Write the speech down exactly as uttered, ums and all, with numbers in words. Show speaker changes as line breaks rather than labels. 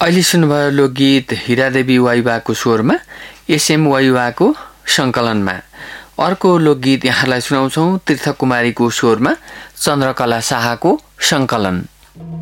अहिले सुन्नुभयो लोकगीत हिरादेवी वाइवाको स्वरमा एसएम वाइवाको सङ्कलनमा। अर्को लोकगीत यहाँलाई सुनाउँछौँ तीर्थकुमारीको स्वरमा चन्द्रकला शाहको सङ्कलन।